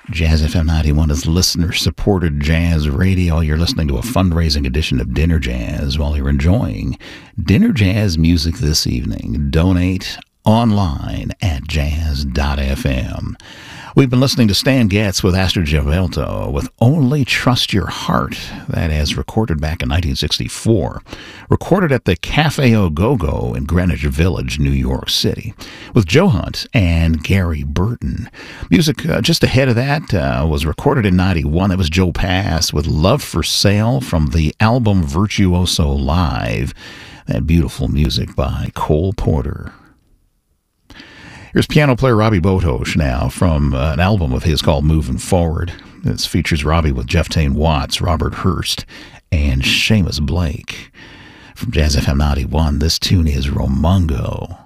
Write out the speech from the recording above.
Jazz FM 91 is listener-supported jazz radio. You're listening to a fundraising edition of Dinner Jazz while you're enjoying Dinner Jazz music this evening. Donate online at jazz.fm. We've been listening to Stan Getz with Astor Giovelto with Only Trust Your Heart. That is recorded back in 1964. Recorded at the Cafe Au Go-Go in Greenwich Village, New York City, with Joe Hunt and Gary Burton. Music just ahead of that was recorded in 91. That was Joe Pass with Love for Sale from the album Virtuoso Live. That beautiful music by Cole Porter. Here's piano player Robbie Botosh now from an album of his called Moving Forward. This features Robbie with Jeff Tain Watts, Robert Hurst, and Seamus Blake. From Jazz FM 91, this tune is Romongo.